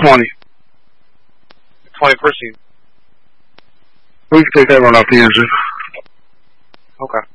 20. 20 Christian. We can take that one off the engine. Okay.